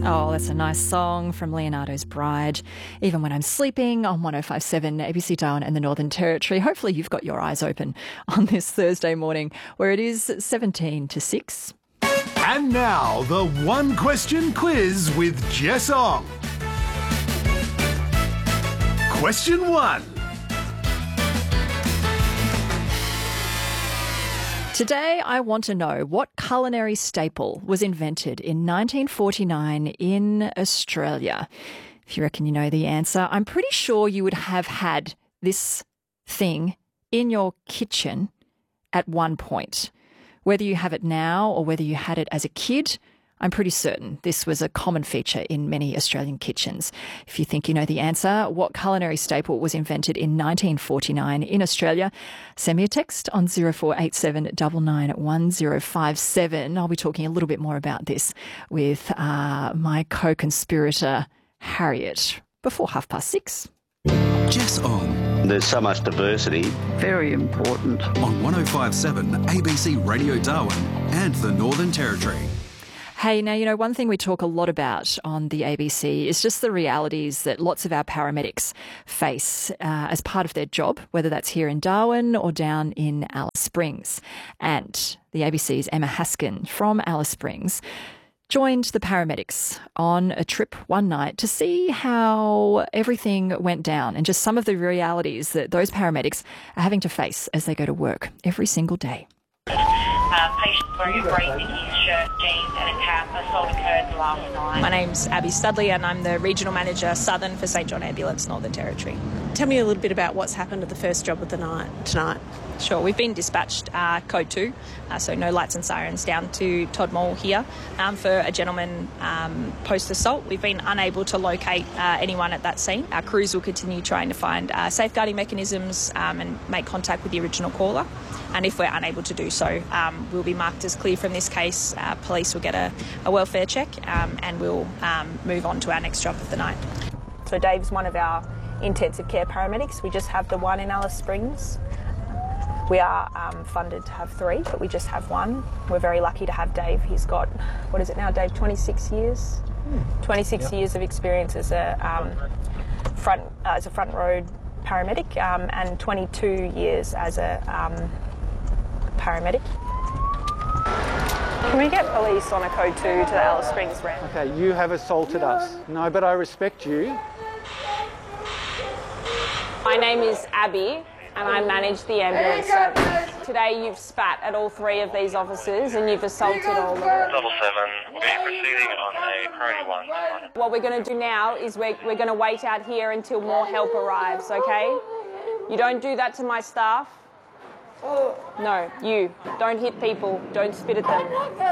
Oh, that's a nice song from Leonardo's Bride. Even when I'm sleeping on 105.7 ABC Darwin and the Northern Territory. Hopefully you've got your eyes open on this Thursday morning where it is 17 to 6. And now, the one question quiz with Jess Ong. Question 1. Today, I want to know what culinary staple was invented in 1949 in Australia. If you reckon you know the answer, I'm pretty sure you would have had this thing in your kitchen at one point. Whether you have it now or whether you had it as a kid, I'm pretty certain this was a common feature in many Australian kitchens. If you think you know the answer, what culinary staple was invented in 1949 in Australia? Send me a text on 0487 991057. I'll be talking a little bit more about this with my co-conspirator, Harriet, before 6:30. Jess Ong. There's so much diversity. Very important. On 105.7 ABC Radio Darwin and the Northern Territory. Hey, now, you know, one thing we talk a lot about on the ABC is just the realities that lots of our paramedics face as part of their job, whether that's here in Darwin or down in Alice Springs. And the ABC's Emma Haskin from Alice Springs joined the paramedics on a trip one night to see how everything went down and just some of the realities that those paramedics are having to face as they go to work every single day. Patient wearing a grey Dickies shirt, jeans and a cap. Assault occurred last night. My name's Abby Studley and I'm the Regional Manager Southern for St John Ambulance, Northern Territory. Tell me a little bit about what's happened at the first job of the night tonight. Sure, we've been dispatched code 2, so no lights and sirens, down to Todd Mall here for a gentleman post-assault. We've been unable to locate anyone at that scene. Our crews will continue trying to find safeguarding mechanisms and make contact with the original caller. And if we're unable to do so, we'll be marked as clear from this case. Police will get a welfare check and we'll move on to our next job of the night. So Dave's one of our intensive care paramedics. We just have the one in Alice Springs. We are funded to have 3, but we just have one. We're very lucky to have Dave. He's got, what is it now, Dave, 26 years? 26 years of experience as a front row paramedic and 22 years as a paramedic. Can we get police on a code 2 to the Alice Springs ramp? Okay, you have assaulted us. No, but I respect you. My name is Abby and I manage the ambulance service. Today you've spat at all 3 of these officers and you've assaulted all of them. 7, we'll be proceeding on a priority 1. What we're going to do now is we're going to wait out here until more help arrives, okay? You don't do that to my staff. No, you. Don't hit people. Don't spit at them.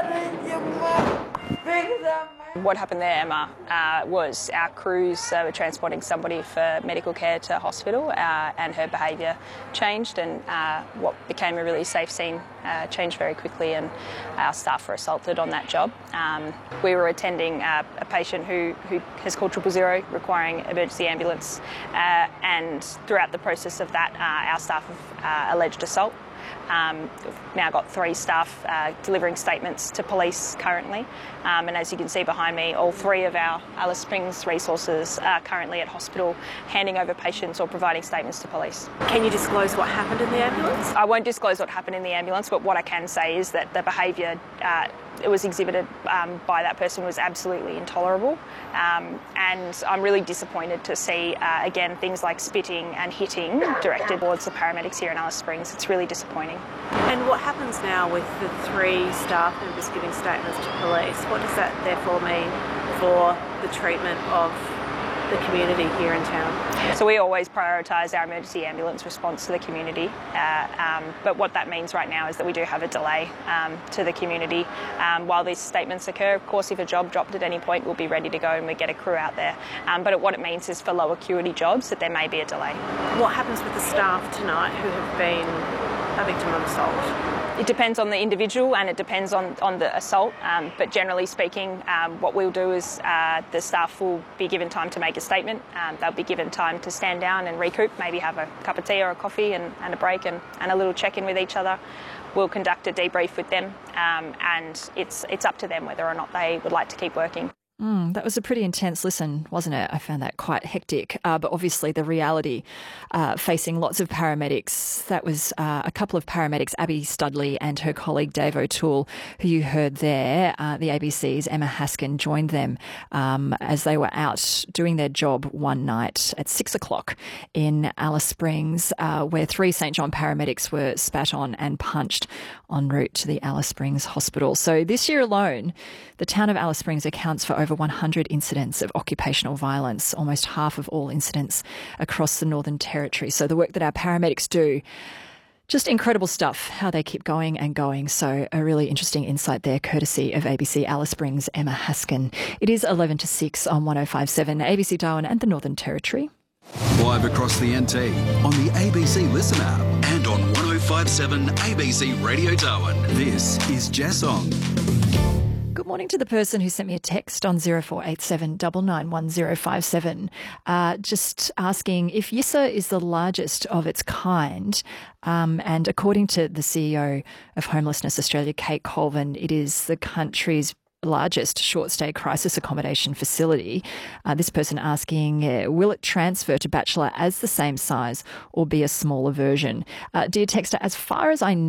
What happened there, Emma, was our crews were transporting somebody for medical care to hospital and her behaviour changed and what became a really safe scene changed very quickly and our staff were assaulted on that job. We were attending a patient who has called 000 requiring emergency ambulance and throughout the process of that our staff have alleged assault. We've now got 3 staff delivering statements to police currently and as you can see behind me, all 3 of our Alice Springs resources are currently at hospital handing over patients or providing statements to police. Can you disclose what happened in the ambulance? I won't disclose what happened in the ambulance, but what I can say is that the behaviour it was exhibited by that person was absolutely intolerable and I'm really disappointed to see again things like spitting and hitting directed towards the paramedics here in Alice Springs. It's really disappointing. And what happens now with the 3 staff members giving statements to police? What does that therefore mean for the treatment of the community here in town? So we always prioritise our emergency ambulance response to the community, but what that means right now is that we do have a delay to the community. While these statements occur, of course, if a job dropped at any point, we'll be ready to go and we get a crew out there. But what it means is for low acuity jobs that there may be a delay. What happens with the staff tonight who have been a victim of assault? It depends on the individual and it depends on the assault, but generally speaking, what we'll do is the staff will be given time to make a statement. They'll be given time to stand down and recoup, maybe have a cup of tea or a coffee and a break and a little check-in with each other. We'll conduct a debrief with them and it's up to them whether or not they would like to keep working. That was a pretty intense listen, wasn't it? I found that quite hectic. But obviously the reality facing lots of paramedics, that was a couple of paramedics, Abby Studley and her colleague Dave O'Toole, who you heard there. The ABC's Emma Haskin joined them as they were out doing their job one night at 6 o'clock in Alice Springs, where 3 St John paramedics were spat on and punched en route to the Alice Springs Hospital. So this year alone, the town of Alice Springs accounts for over 100 incidents of occupational violence, almost half of all incidents across the Northern Territory. So the work that our paramedics do, just incredible stuff, how they keep going and going. So a really interesting insight there, courtesy of ABC Alice Springs' Emma Haskin. It is 11 to 6 on 105.7 ABC Darwin and the Northern Territory. Live across the NT, on the ABC Listen app and on 105.7 ABC Radio Darwin. This is Jess On. Good morning to the person who sent me a text on 0487 991057, just asking if Yissa is the largest of its kind. And according to the CEO of Homelessness Australia, Kate Colvin, it is the country's largest short-stay crisis accommodation facility. This person asking, will it transfer to Bachelor as the same size or be a smaller version? Dear texter, as far as I know,